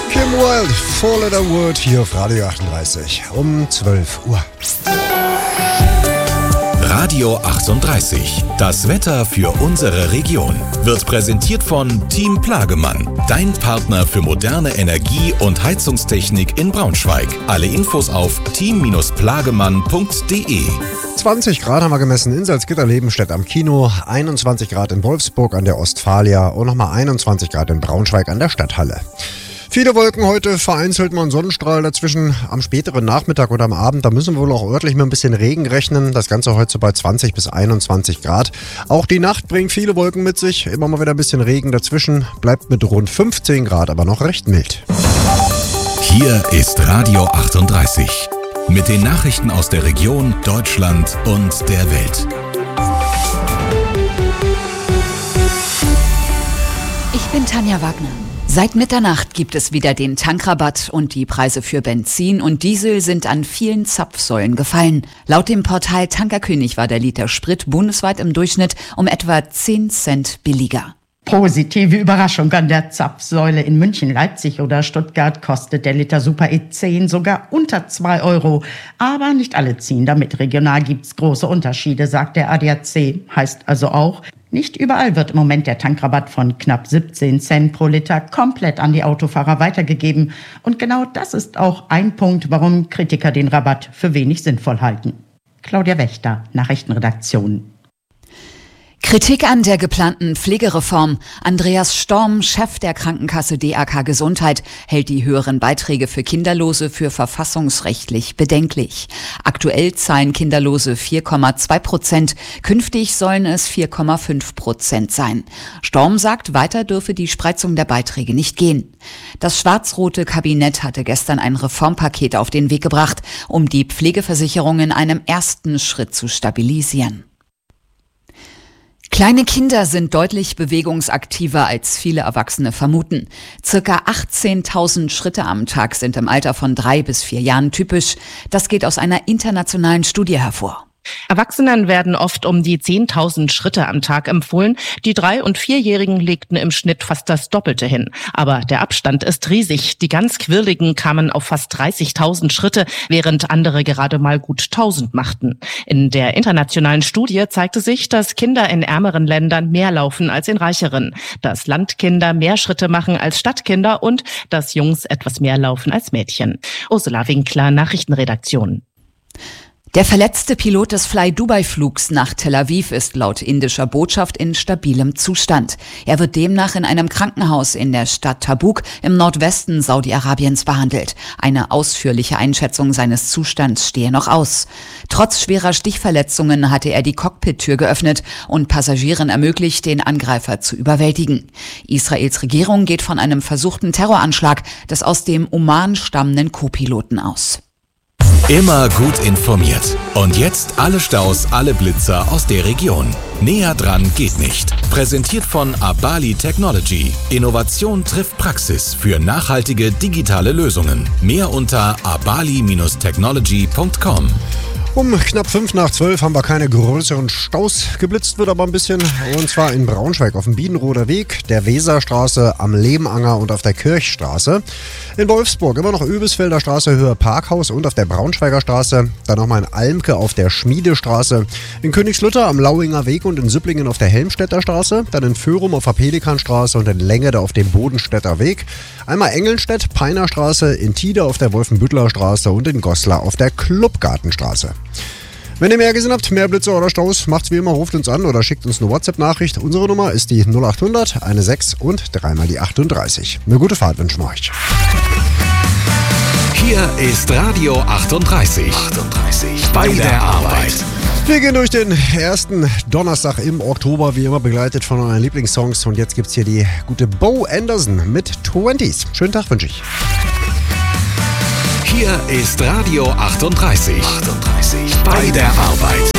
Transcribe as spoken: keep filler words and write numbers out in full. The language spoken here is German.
Kim Wilde, Four Letter Word hier auf Radio achtunddreißig um zwölf Uhr. Radio achtunddreißig. Das Wetter für unsere Region wird präsentiert von Team Plagemann, dein Partner für moderne Energie- und Heizungstechnik in Braunschweig. Alle Infos auf team plagemann punkt de. zwanzig Grad haben wir gemessen in Salzgitter-Lebenstedt am Kino, einundzwanzig Grad in Wolfsburg an der Ostfalia und nochmal einundzwanzig Grad in Braunschweig an der Stadthalle. Viele Wolken heute, vereinzelt mal ein Sonnenstrahl dazwischen. Am späteren Nachmittag oder am Abend, da müssen wir wohl auch örtlich mit ein bisschen Regen rechnen. Das Ganze heute so bei zwanzig bis einundzwanzig Grad. Auch die Nacht bringt viele Wolken mit sich. Immer mal wieder ein bisschen Regen dazwischen. Bleibt mit rund fünfzehn Grad aber noch recht mild. Hier ist Radio achtunddreißig. Mit den Nachrichten aus der Region, Deutschland und der Welt. Ich bin Tanja Wagner. Seit Mitternacht gibt es wieder den Tankrabatt und die Preise für Benzin und Diesel sind an vielen Zapfsäulen gefallen. Laut dem Portal Tankerkönig war der Liter Sprit bundesweit im Durchschnitt um etwa zehn Cent billiger. Positive Überraschung an der Zapfsäule. In München, Leipzig oder Stuttgart kostet der Liter Super E zehn sogar unter zwei Euro. Aber nicht alle ziehen damit. Regional gibt's große Unterschiede, sagt der A D A C. Heißt also auch, nicht überall wird im Moment der Tankrabatt von knapp siebzehn Cent pro Liter komplett an die Autofahrer weitergegeben. Und genau das ist auch ein Punkt, warum Kritiker den Rabatt für wenig sinnvoll halten. Claudia Wächter, Nachrichtenredaktion. Kritik an der geplanten Pflegereform. Andreas Storm, Chef der Krankenkasse D A K Gesundheit, hält die höheren Beiträge für Kinderlose für verfassungsrechtlich bedenklich. Aktuell zahlen Kinderlose vier Komma zwei Prozent, künftig sollen es vier Komma fünf Prozent sein. Storm sagt, weiter dürfe die Spreizung der Beiträge nicht gehen. Das schwarz-rote Kabinett hatte gestern ein Reformpaket auf den Weg gebracht, um die Pflegeversicherung in einem ersten Schritt zu stabilisieren. Kleine Kinder sind deutlich bewegungsaktiver als viele Erwachsene vermuten. Circa achtzehntausend Schritte am Tag sind im Alter von drei bis vier Jahren typisch. Das geht aus einer internationalen Studie hervor. Erwachsenen werden oft um die zehntausend Schritte am Tag empfohlen. Die Drei- und Vierjährigen legten im Schnitt fast das Doppelte hin. Aber der Abstand ist riesig. Die ganz Quirligen kamen auf fast dreißigtausend Schritte, während andere gerade mal gut tausend machten. In der internationalen Studie zeigte sich, dass Kinder in ärmeren Ländern mehr laufen als in reicheren, dass Landkinder mehr Schritte machen als Stadtkinder und dass Jungs etwas mehr laufen als Mädchen. Ursula Winkler, Nachrichtenredaktion. Der verletzte Pilot des Fly-Dubai-Flugs nach Tel Aviv ist laut indischer Botschaft in stabilem Zustand. Er wird demnach in einem Krankenhaus in der Stadt Tabuk im Nordwesten Saudi-Arabiens behandelt. Eine ausführliche Einschätzung seines Zustands stehe noch aus. Trotz schwerer Stichverletzungen hatte er die Cockpit-Tür geöffnet und Passagieren ermöglicht, den Angreifer zu überwältigen. Israels Regierung geht von einem versuchten Terroranschlag des aus dem Oman stammenden Co-Piloten aus. Immer gut informiert. Und jetzt alle Staus, alle Blitzer aus der Region. Näher dran geht nicht. Präsentiert von Abali Technology. Innovation trifft Praxis für nachhaltige digitale Lösungen. Mehr unter abali Bindestrich technology punkt com. Um knapp fünf nach zwölf haben wir keine größeren Staus. Geblitzt wird aber ein bisschen, und zwar in Braunschweig auf dem Biedenroder Weg, der Weserstraße, am Lebenanger und auf der Kirchstraße. In Wolfsburg immer noch Öbisfelder Straße, Höhe Parkhaus und auf der Braunschweiger Straße. Dann nochmal in Almke auf der Schmiedestraße. In Königslutter am Lauinger Weg und in Süpplingen auf der Helmstedter Straße. Dann in Föhrum auf der Pelikanstraße und in Längede auf dem Bodenstädter Weg. Einmal Engelnstedt, Peinerstraße, in Tide auf der Wolfenbüttler Straße und in Goslar auf der Clubgartenstraße. Wenn ihr mehr gesehen habt, mehr Blitze oder Staus, macht's wie immer, ruft uns an oder schickt uns eine WhatsApp-Nachricht. Unsere Nummer ist die null acht hundert sechzehn und dreimal die achtunddreißig. Eine gute Fahrt wünschen wir euch. Hier ist Radio achtunddreißig. achtunddreißig. Bei der Arbeit. Wir gehen durch den ersten Donnerstag im Oktober, wie immer begleitet von euren Lieblingssongs. Und jetzt gibt's hier die gute Bo Anderson mit zwanzig. Schönen Tag wünsche ich. Hier ist Radio achtunddreißig. achtunddreißig. Bei der Arbeit.